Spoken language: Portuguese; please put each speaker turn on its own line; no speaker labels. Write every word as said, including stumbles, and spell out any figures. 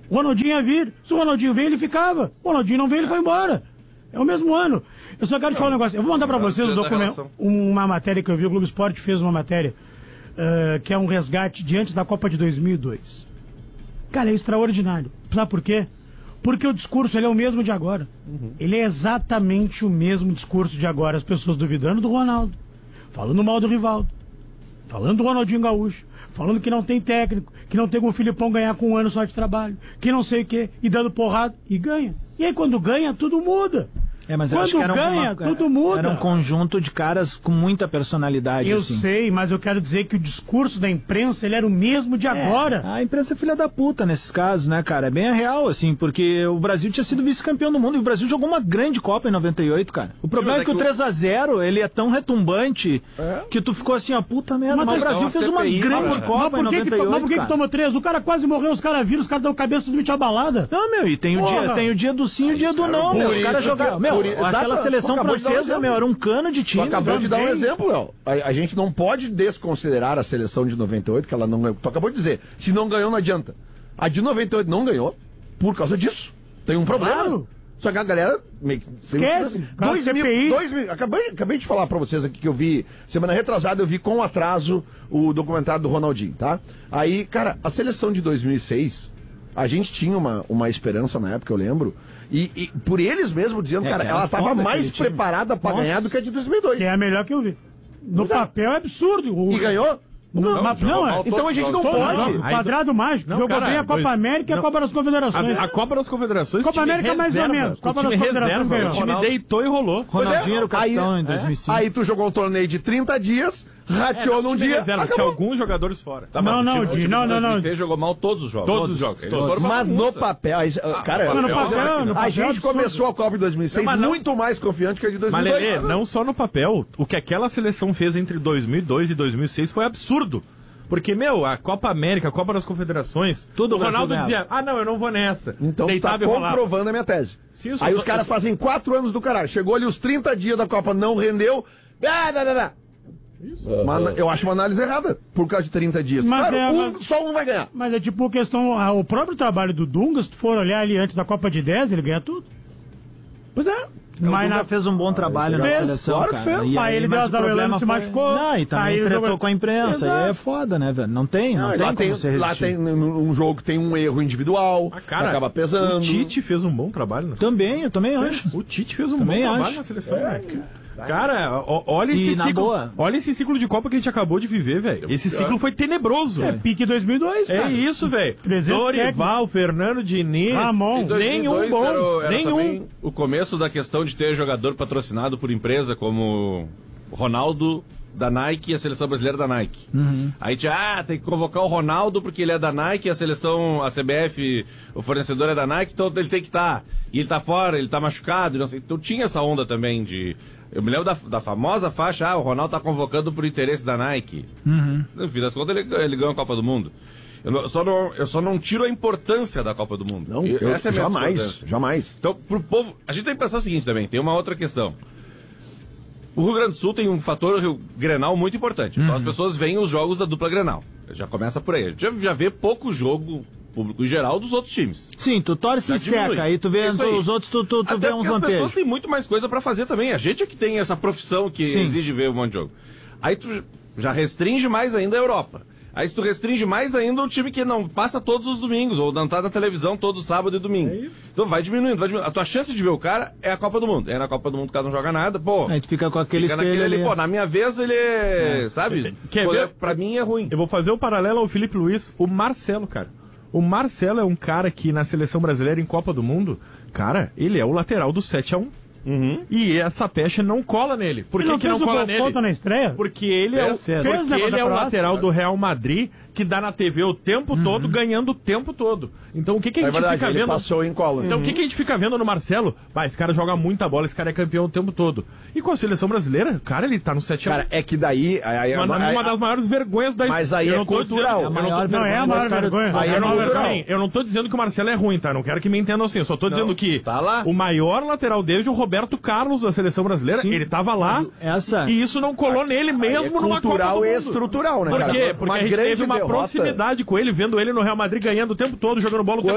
O Ronaldinho ia vir. Se o Ronaldinho veio, ele ficava. O Ronaldinho não veio, ele foi embora. É o mesmo ano. Eu só quero te falar um negócio. Eu vou mandar pra vocês um documento, uma matéria que eu vi. O Globo Esporte fez uma matéria uh, que é um resgate diante da Copa de dois mil e dois. Cara, é extraordinário. Sabe por quê? Porque o discurso ele é o mesmo de agora. Uhum. Ele é exatamente o mesmo discurso de agora. As pessoas duvidando do Ronaldo, falando mal do Rivaldo, falando do Ronaldinho Gaúcho, falando que não tem técnico, que não tem como o Filipão ganhar com um ano só de trabalho, que não sei o quê, e dando porrada, e ganha. E aí quando ganha, tudo muda.
É, mas eu
Quando
acho que era
ganha,
uma,
tudo muda.
Era um conjunto de caras com muita personalidade.
Eu
assim.
sei, mas eu quero dizer que o discurso da imprensa, ele era o mesmo de agora.
É, a imprensa é filha da puta nesses casos, né, cara? É bem real, assim, porque o Brasil tinha sido vice-campeão do mundo e o Brasil jogou uma grande Copa em noventa e oito, cara. O problema Sim, é que, é que o três a zero, ele é tão retumbante é? que tu ficou assim, ó, puta merda, mas, mas o Brasil fez uma grande Copa
mas
em noventa e oito,
Mas por que
cara?
que tomou três? O cara quase morreu, os caras viram, os caras dão cabeça totalmente abalada.
Não, meu, e tem o, dia, tem o dia do sim e o dia do não, meu. Os caras jogaram. Meu, aquela seleção francesa, meu, era um cano de time.
Tu acabou de dar um exemplo, Léo. A, a gente não pode desconsiderar a seleção de noventa e oito, que ela não ganhou. Tu acabou de dizer, se não ganhou, não adianta. A de noventa e oito não ganhou por causa disso. Tem um problema. Claro. Só que a galera... Meio,
Esquece.
Dois mil, dois mil, acabei, acabei de falar pra vocês aqui que eu vi, semana retrasada, eu vi com atraso o documentário do Ronaldinho, tá? Aí, cara, a seleção de dois mil e seis, a gente tinha uma, uma esperança na época, eu lembro, e, e por eles mesmos dizendo, é, cara, ela tava mais preparada pra Nossa. ganhar do que a de dois mil e dois.
Que é a melhor que eu vi. No pois papel é, é absurdo. O...
E ganhou?
Não, não, não, não é.
Então a gente não pode.
O quadrado mágico. Jogou cara, bem a Copa dois... América e a Copa das Confederações.
A, a Copa das Confederações.
Copa América mais ou menos. Copa das Confederações ganhou.
O time deitou e rolou.
Ronaldinho era o capitão em dois mil e cinco.
Aí tu jogou um torneio de trinta dias, rateou é, num dia.
Reserva, tinha alguns jogadores fora.
Tá, não, não,
time,
não, não, não.
Você jogou mal todos os jogos.
Todos os jogos. Todos. Mas no papel, ah, cara,
no papel, no papel,
a gente começou a Copa de dois mil e seis não, muito não... mais confiante que a de dois mil e dois.
Mas Lelê, não só no papel, o que aquela seleção fez entre dois mil e dois e dois mil e seis foi absurdo. Porque, meu, a Copa América, a Copa das Confederações, tudo o Ronaldo dizia, ah, não, eu não vou nessa.
Então tá comprovando a minha tese. Sim, Aí tô, os caras fazem quatro anos do caralho. Chegou ali os trinta dias da Copa, não rendeu. Ah, não, não, não. Isso. Uma, eu acho uma análise errada, por causa de trinta dias.
Mas
claro,
é,
um,
mas...
só um vai ganhar.
Mas é tipo questão, o próprio trabalho do Dunga, se tu for olhar ali antes da Copa de dez, ele ganha tudo.
Pois é.
Mas o Dunga na... fez um bom trabalho ah, na fez, seleção,
claro
cara.
Que fez.
E
aí, aí ele deu azar, o Elano se machucou.
Não, e também aí tretou jogou... com a imprensa. Exato. Aí é foda, né, velho? Não tem, não, não tem
lá
como
tem,
você resistir.
Lá tem um jogo que tem um erro individual, ah, cara, acaba pesando.
O Tite fez um bom trabalho.
Também, eu também acho.
O Tite fez um
também
bom
acho.
trabalho na seleção, é, Cara, olha esse, ciclo, olha esse ciclo de Copa que a gente acabou de viver, velho. Esse ciclo foi tenebroso.
É pique dois mil e dois, cara.
É isso, velho. Dorival, Fernando Diniz,
Ramon.
Nenhum bom.
Era, o, era
nenhum.
O começo da questão de ter jogador patrocinado por empresa como Ronaldo da Nike e a seleção brasileira da Nike.
Uhum.
Aí tinha, ah, tem que convocar o Ronaldo porque ele é da Nike, a seleção, a C B F, o fornecedor é da Nike, então ele tem que estar. Tá. E ele tá fora, ele tá machucado, não sei. Então tinha essa onda também de... Eu me lembro da, da famosa faixa, ah, o Ronaldo tá convocando por interesse da Nike.
Uhum.
No fim das contas, ele, ele ganhou a Copa do Mundo. Eu, não, só não, eu só não tiro a importância da Copa do Mundo.
Não, eu,
essa é a
jamais, jamais.
Então, pro povo, a gente tem que pensar o seguinte também, tem uma outra questão. O Rio Grande do Sul tem um fator Rio, Grenal muito importante. Uhum. Então as pessoas veem os jogos da dupla Grenal. Já começa por aí. A gente já, já vê pouco jogo público em geral dos outros times.
Sim, tu torce e seca, aí tu vê aí. os outros, tu, tu, tu vê uns lampejos. As pessoas
têm muito mais coisa pra fazer também. A gente é que tem essa profissão que Sim. exige ver um monte de jogo. Aí tu já restringe mais ainda a Europa. Aí se tu restringe mais ainda o time que não passa todos os domingos, ou não tá na televisão todo sábado e domingo. É isso. Então vai diminuindo, vai diminuindo. A tua chance de ver o cara é a Copa do Mundo. É na Copa do Mundo o cara não joga nada, pô.
Aí tu fica com aquele
fica
espelho
ali. Pô, na minha vez ele é, é. sabe?
Quer
pô,
ver?
Pra mim é ruim.
Eu vou fazer o paralelo ao Felipe Luiz, o Marcelo, cara. O Marcelo é um cara que na seleção brasileira em Copa do Mundo, cara, ele é o lateral do sete a um.
Uhum.
E essa pecha não cola nele. Por que,
não
que não cola nele?
Na estreia?
Porque ele é o,
fez,
porque
fez
ele é o lateral do Real Madrid que dá na T V o tempo uhum. todo, ganhando o tempo todo. Então o que, que a gente é verdade,
fica
vendo?
Ele passou em colo.
Então
uhum.
o que, que a gente fica vendo no Marcelo? Bah, esse cara joga muita bola, esse cara é campeão o tempo todo. E com a seleção brasileira, cara, ele tá no sete a um. Cara,
é que daí... Aí,
uma,
aí,
uma das maiores vergonhas da
Mas aí é cultural.
Dizendo, é não,
não é a maior vergonha.
Aí eu, não, assim, eu não tô dizendo que o Marcelo é ruim, tá? Não quero que me entendam assim. Eu só tô não, dizendo que
tá lá.
O maior lateral desde o Roberto Carlos da seleção brasileira, Sim. ele tava lá
essa...
e isso não colou nele mesmo é numa Copa do Mundo.
E estrutural, né?
Por
cara?
quê? Porque
uma
a gente teve uma
derrota.
proximidade com ele, vendo ele no Real Madrid ganhando o tempo todo, jogando bola o tempo